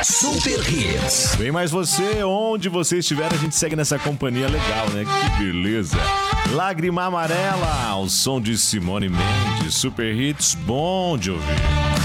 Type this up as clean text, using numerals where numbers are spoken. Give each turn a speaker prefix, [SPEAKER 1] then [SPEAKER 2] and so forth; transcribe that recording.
[SPEAKER 1] Super Hits.
[SPEAKER 2] Vem mais você, onde você estiver, a gente segue nessa companhia legal, né? Que beleza. Lágrima Amarela, o som de Simone Mendes, Super Hits, bom de ouvir.